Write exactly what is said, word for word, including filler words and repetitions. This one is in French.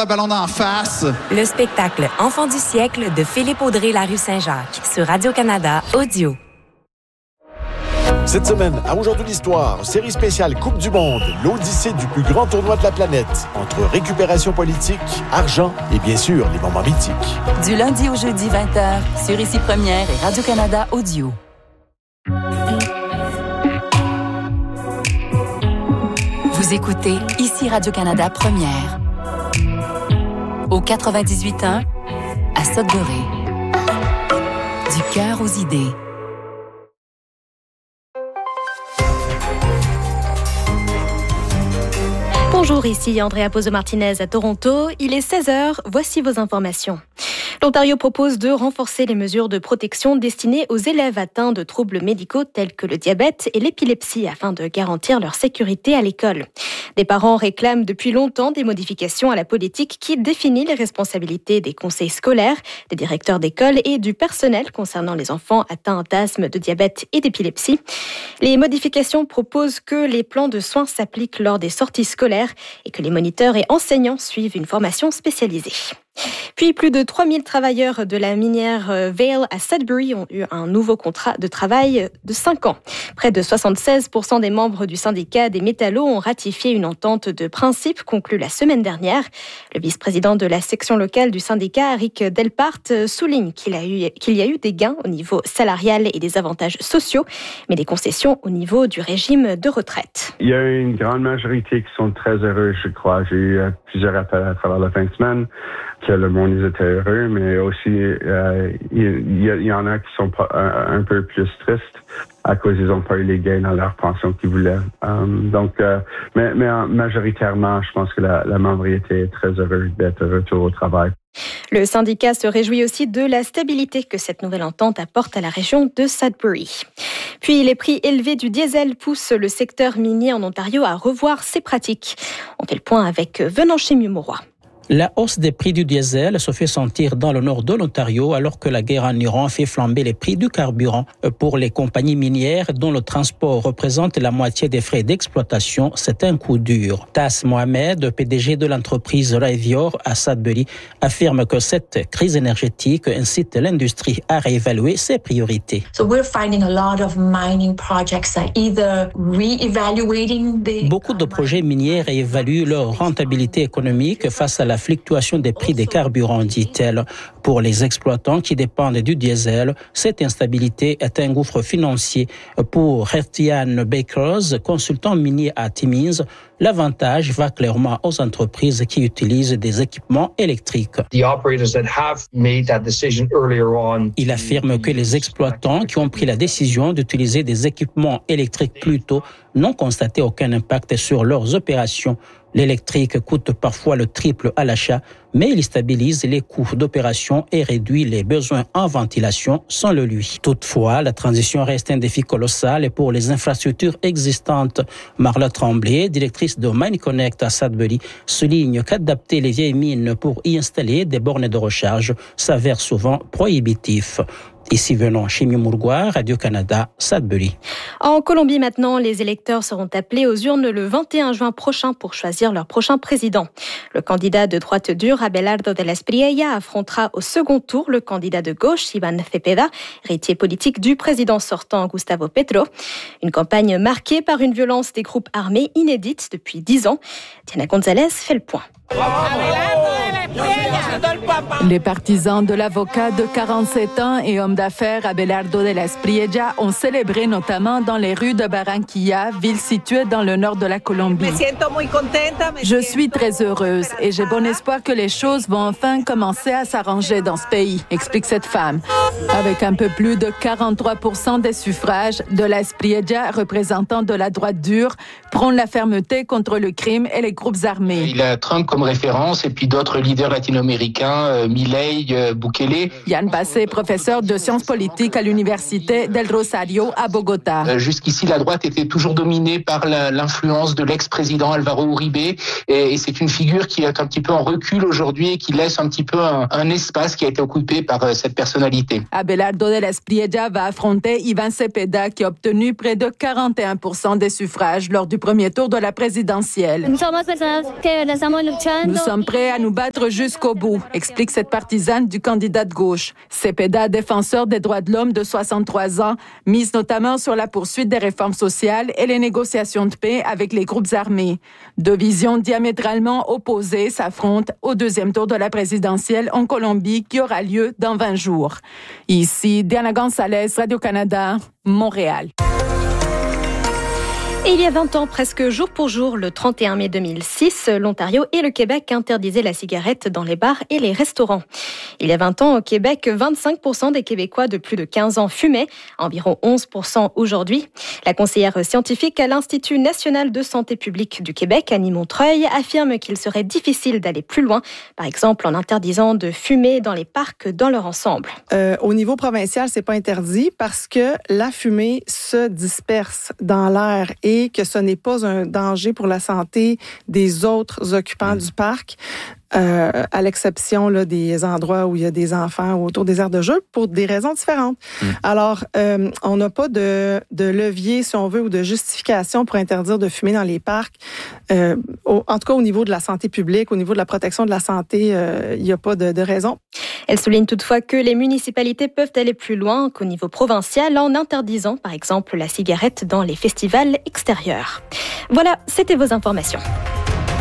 le ballon d'en face. Le spectacle Enfant du siècle de Philippe Audrey, la rue Saint-Jacques, sur Radio-Canada Audio. Cette semaine, à Aujourd'hui l'Histoire, série spéciale Coupe du Monde, l'odyssée du plus grand tournoi de la planète, entre récupération politique, argent et bien sûr les moments mythiques. Du lundi au jeudi vingt heures, sur Ici Première et Radio-Canada Audio. Vous écoutez Ici Radio-Canada Première. Au quatre-vingt-dix-huit ans, à Sudbury. Du cœur aux idées. Bonjour, ici Andrea Pozo-Martinez à Toronto. Il est seize heures, voici vos informations. L'Ontario propose de renforcer les mesures de protection destinées aux élèves atteints de troubles médicaux tels que le diabète et l'épilepsie afin de garantir leur sécurité à l'école. Des parents réclament depuis longtemps des modifications à la politique qui définit les responsabilités des conseils scolaires, des directeurs d'école et du personnel concernant les enfants atteints d'asthme, de diabète et d'épilepsie. Les modifications proposent que les plans de soins s'appliquent lors des sorties scolaires et que les moniteurs et enseignants suivent une formation spécialisée. Puis, plus de trois mille travailleurs de la minière Vail à Sudbury ont eu un nouveau contrat de travail de cinq ans. Près de soixante-seize pour cent des membres du syndicat des métallos ont ratifié une entente de principe conclue la semaine dernière. Le vice-président de la section locale du syndicat, Rick Delpart, souligne qu'il, a eu, qu'il y a eu des gains au niveau salarial et des avantages sociaux, mais des concessions au niveau du régime de retraite. Il y a une grande majorité qui sont très heureux, je crois. J'ai eu plusieurs appels à travers la fin de semaine. Que le monde ils étaient heureux, mais aussi euh, il, y, il y en a qui sont pas, un, un peu plus tristes à cause ils n'ont pas eu les gains dans leur pension qu'ils voulaient. Um, donc, euh, mais, mais majoritairement, je pense que la, la membrité est très heureuse d'être de retour au travail. Le syndicat se réjouit aussi de la stabilité que cette nouvelle entente apporte à la région de Sudbury. Puis, les prix élevés du diesel poussent le secteur minier en Ontario à revoir ses pratiques. On fait le point avec Venanché Mieux-Mauroy. La hausse des prix du diesel se fait sentir dans le nord de l'Ontario alors que la guerre en Iran fait flamber les prix du carburant. Pour les compagnies minières dont le transport représente la moitié des frais d'exploitation, c'est un coup dur. Tas Mohamed, P D G de l'entreprise Rayvior à Sudbury, affirme que cette crise énergétique incite l'industrie à réévaluer ses priorités. So we're finding a lot of mining projects that either re-evaluating the... Beaucoup de projets miniers réévaluent leur rentabilité économique face à la fluctuation des prix des carburants, dit-elle. Pour les exploitants qui dépendent du diesel, cette instabilité est un gouffre financier. Pour Hertian Bakers, consultant minier à Timmins, l'avantage va clairement aux entreprises qui utilisent des équipements électriques. Il affirme que les exploitants qui ont pris la décision d'utiliser des équipements électriques plus tôt n'ont constaté aucun impact sur leurs opérations. L'électrique coûte parfois le triple à l'achat, mais il stabilise les coûts d'opération et réduit les besoins en ventilation sans le lui. Toutefois, la transition reste un défi colossal pour les infrastructures existantes. Marla Tremblay, directrice de Mine Connect à Sudbury, souligne qu'adapter les vieilles mines pour y installer des bornes de recharge s'avère souvent prohibitif. Ici venant chez Mieux-Mauroy, Radio-Canada, Sudbury. En Colombie maintenant, les électeurs seront appelés aux urnes le vingt et un juin prochain pour choisir leur prochain président. Le candidat de droite dure, Abelardo de la Espriella, affrontera au second tour le candidat de gauche, Iván Cepeda, héritier politique du président sortant Gustavo Petro. Une campagne marquée par une violence des groupes armés inédite depuis dix ans. Diana González fait le point. Les partisans de l'avocat de quarante-sept ans et homme d'affaires Abelardo de la Espriella ont célébré notamment dans les rues de Barranquilla, ville située dans le nord de la Colombie. Je suis très heureuse et j'ai bon espoir que les choses vont enfin commencer à s'arranger dans ce pays, explique cette femme. Avec un peu plus de quarante-trois pour cent des suffrages, de la Espriella, représentant de la droite dure, prône la fermeté contre le crime et les groupes armés. Il a Trump comme référence et puis d'autres leaders latino-américains américains, euh, Milei, euh, Bukele. Yann Bassé, professeur de sciences politiques à l'Université del Rosario à Bogota. Euh, jusqu'ici, la droite était toujours dominée par la, l'influence de l'ex-président Alvaro Uribe et, et c'est une figure qui est un petit peu en recul aujourd'hui et qui laisse un petit peu un, un espace qui a été occupé par euh, cette personnalité. Abelardo de la Espriella va affronter Ivan Cepeda qui a obtenu près de quarante et un pour cent des suffrages lors du premier tour de la présidentielle. Nous sommes prêts à nous battre jusqu'au bout, explique cette partisane du candidat de gauche. Cepeda, défenseur des droits de l'homme de soixante-trois ans, mise notamment sur la poursuite des réformes sociales et les négociations de paix avec les groupes armés. Deux visions diamétralement opposées s'affrontent au deuxième tour de la présidentielle en Colombie qui aura lieu dans vingt jours. Ici, Diana Gonzalez, Radio-Canada, Montréal. Et il y a vingt ans, presque jour pour jour, le trente et un mai deux mille six, l'Ontario et le Québec interdisaient la cigarette dans les bars et les restaurants. Il y a vingt ans, au Québec, vingt-cinq pour cent des Québécois de plus de quinze ans fumaient, environ onze pour cent aujourd'hui. La conseillère scientifique à l'Institut national de santé publique du Québec, Annie Montreuil, affirme qu'il serait difficile d'aller plus loin, par exemple en interdisant de fumer dans les parcs dans leur ensemble. Euh, au niveau provincial, c'est pas interdit parce que la fumée se disperse dans l'air et et que ce n'est pas un danger pour la santé des autres occupants mmh. du parc, euh, à l'exception là, des endroits où il y a des enfants ou autour des aires de jeu, pour des raisons différentes. Mmh. Alors, euh, on n'a pas de, de levier, si on veut, ou de justification pour interdire de fumer dans les parcs. Euh, au, en tout cas, au niveau de la santé publique, au niveau de la protection de la santé, euh, il n'y a pas de, de raison. Elle souligne toutefois que les municipalités peuvent aller plus loin qu'au niveau provincial en interdisant, par exemple, la cigarette dans les festivals extérieurs. Voilà, c'était vos informations.